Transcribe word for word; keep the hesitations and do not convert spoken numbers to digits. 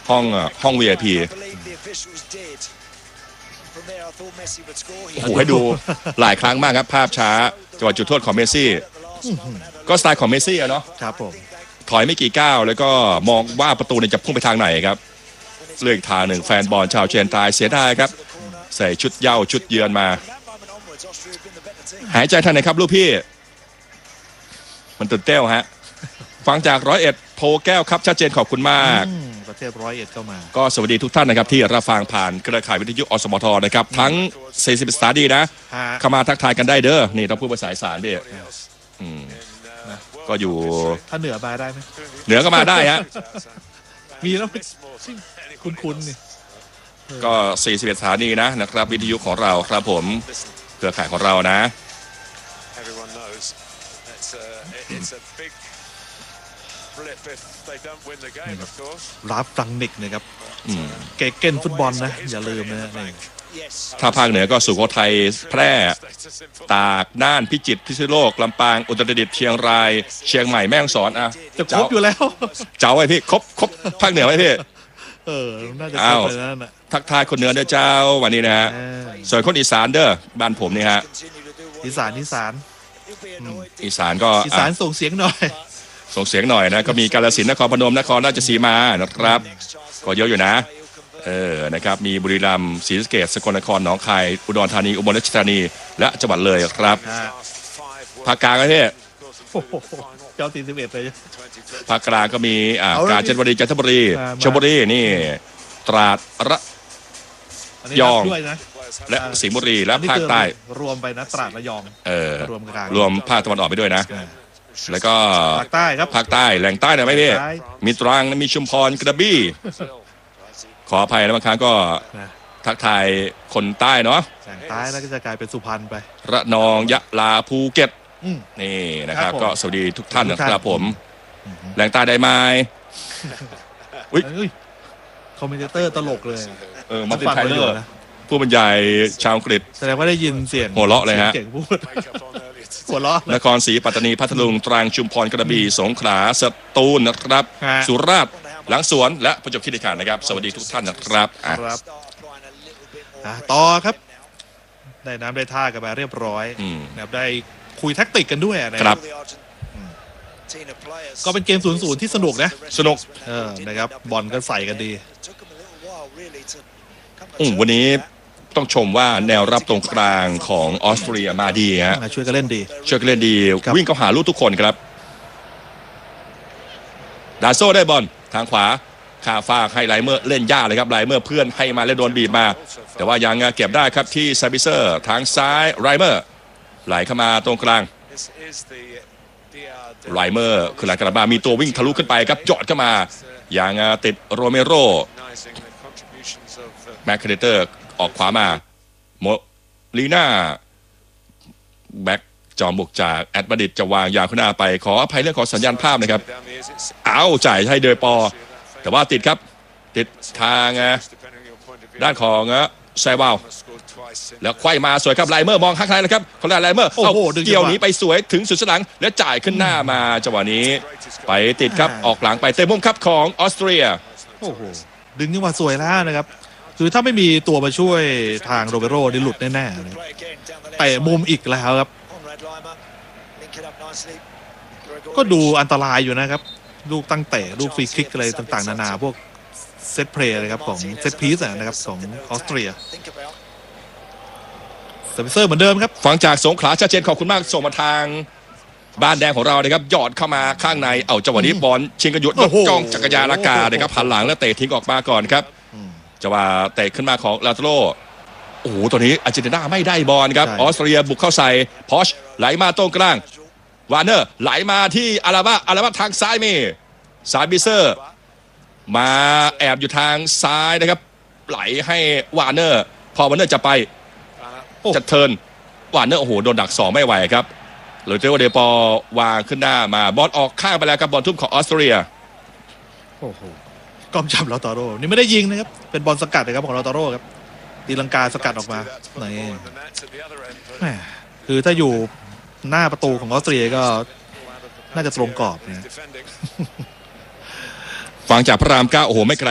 ห้องห้อง วี ไอ พี โอ้โหให้ดูหลายครั้งมากครับภาพช้าจังหวะจุดโทษของเมสซี่ก็สไตล์ของเมสซี่อะเนาะครับผมถอยไม่กี่ก้าวแล้วก็มองว่าประตูเนี่ยจะพุ่งไปทางไหนครับเลือกทางหนึ่งแฟนบอลชาวเชียงรายเสียดายครับใส่ชุดเหย้าชุดเยือนมาหายใจทันไหนครับลูกพี่มันตื่นเต้นฮะฟังจากร้อยเอ็ดโพแก้วครับชัดเจนขอบคุณมากประเทศร้อยเอ็ดก็มาก็สวัสดีทุกท่านนะครับที่รับฟังผ่านเครือข่ายวิทยุอสมทนะครับทั้งสี่สิบสถานีนะเข้ามาทักทายกันได้เด้อนี่ต้องพูดภาษาอีสานดิก็อยู่ถ้าเหนือมาได้ไหมเหนือก็มาได้ฮะมีแล้วคุ้นๆนี่ก็สี่สิบเอ็ดสถานีนะนะครับวิทยุของเราครับผมเครือข่ายของเรานะรับฟังนิกนะครับเกเก้นฟุตบอลนะอย่าลืมนะนี่ถ้าภาคเหนือก็สุโขทัยแพร่ตากน่านพิจิตรพิษณุโลกลำปางอุตรดิตถ์เชียงรายเชียงใหม่แม่ฮ่องสอนอ่ะจะครบอยู่แล้วเจ้าไว้พี่ครบครบภาคเหนือไว้พี่เออน่าจะครบเลยนั่นน่ะทักทายคนเหนือเด้อเจ้าวันนี้นะฮะส่วนคนอีสานเด้อบ้านผมนี่ฮะอีสานอีสานอีสานก็อีสานส่งเสียงหน่อยส่งเสียงหน่อยนะก็มีกาฬสินธุ์นครพนมนครราชสีมานะครับก็เยอะอยู่นะเออนะครับมีบุรีรัมย์ศรีสะเกษสกลนครหนองคายอุดรธานีอุบลราชธานีและจังหวัดเลยครับภาคกลางก็ที่เจ้าตีสิบเอ็ดเลยภาคกลางก็มีอ่ากาญจนบุรีจันทบุรีชลบุรีนี่ตราดระยองและสิงห์บุรีและภาคใต้รวมไปนะตราดระยองเออรวมกลางรวมภาคตะวันออกไปด้วยนะแล้วก็ภาคใต้ครับภาคใต้แหล่งใต้เนี่ยไม่พี่มีตรังมีชุมพรกระบี่ขออภัยนะบางครั้งก็ทักทายคนใต้เนาะแหล่งใต้แล้วก็จะกลายเป็นสุพรรณไประนองยะลาภูเก็ตนี่นะครับก็สวัสดีทุกท่านนะครับผมแหล่งใต้ได้ไหมอุ้ยคอมเมนเตอร์ตลกเลยเออมาตินไทเลอร์ผู้บรรยายชาวอังกฤษแสดงว่าได้ยินเสียงหัวเราะเลยฮะเสียงพูดหัวเราะนครศรีปัตตานีพัทลุงตรังชุมพรกระบี่สงขลาสตูลนะครับสุราษฎร์หลังสวนและประจวบคีรีขันธ์นะครับสวัสดีทุกท่านนะครับครับต่อครับได้น้ำได้ท่ากันมาเรียบร้อยนะครับได้คุยแท็กติกกันด้วยนะครับก็เป็นเกมศูนย์ศูนย์ที่สนุกนะสนุกเออนะครับบอลก็ใส่กันดีอืมวันนี้ต้องชมว่าแนวรับตรงกลางของออสเตรียมาดีฮะช่วยกันเล่นดีช่วยกันเล่นดีวิ่งเข้าหาลูกทุกคนครับดาโซ่ได้บอลทางขวาคาฟาให้ไลเมอร์เล่นยากเลยครับไลเมอร์เพื่อนให้มาแล้วโดนบีบมาแต่ว่ายังเก็บได้ครับที่ซาบิเซอร์ทางซ้ายไลเมอร์ไหลเข้ามาตรงกลางไลเมอร์คือหลังกระบามีตัววิ่งทะลุขึ้นไปครับจอดเข้ามายังติดโรเมโรแมคคาเดเตอร์ออกขวามาโมลีน่าแบ็กจอมบุกจากแอตมาดริดจะวางยาวขึ้นหน้าไปขออภัยเรื่องของสัญญาณภาพนะครับเอาจ่ายให้เดอปอแต่ว่าติดครับติดทางด้านของไซวาลแล้วควายมาสวยครับไลเมอร์มองข้างในนะครับคนละไลเมอร์เอาเกี่ยวนี้ไปสวยถึงสุดสลังแล้วจ่ายขึ้นหน้ามาจังหวะนี้ไปติดครับออกหลังไปเตะมุมครับของออสเตรียโอ้โหดึงจังหวะสวยแล้วนะครับคือถ้าไม่มีตัวมาช่วยทางโรเบโรนี่หลุดแน่ๆเลยเตะมุมอีกแล้วครับก็ดูอันตรายอยู่นะครับลูกตั้งเตะลูกฟรีคิกอะไรต่างๆนานาพวกเซตเพลย์นะครับของเซตพีซนะครับของออสเตรียเซอร์เซอร์เหมือนเดิมครับฟังจากสงขลาชัดเจนขอบคุณมากส่งมาทางบ้านแดงของเรานะครับหยอดเข้ามาข้างในเอาจังหวะนี้บอลชิงกันยุดจ้องจักรยานอากาศนะครับหันหลังแล้วเตะทิ้งออกมาก่อนครับจังหวะเตะขึ้นมาของลาโตโรโอ้โหตัวนี้อาร์เจนตินาไม่ได้บอลครับออสเตรียบุกเข้าใส่พอชไหลมาตรงกลางวาร์เนอร์ไหลมาที่อาราบาอาราบาทางซ้ายมีซาบิเซอร์มาแอบอยู่ทางซ้ายนะครับไหลให้วาร์เนอร์พอวาร์เนอร์จะไปจะเทิร์นวาร์เนอร์โอ้โหโดนดักสองไม่ไหวครับโรเจอร์เดปอวางขึ้นหน้ามาบอลออกข้างไปแล้วครับบอลทุ่มของออสเตรียโอ้โหกอมจับลาตาโร่นี่ไม่ได้ยิงนะครับเป็นบอลสกัดนะครับของลาตาโร่ครับตีลังกาสกัดออกมาไหนคือถ้าอยู่หน้าประตูของออสเตรียก็น่าจะตรงกรอบเนี่ยฟังจากพระรามเก้าโอ้โหไม่ไกล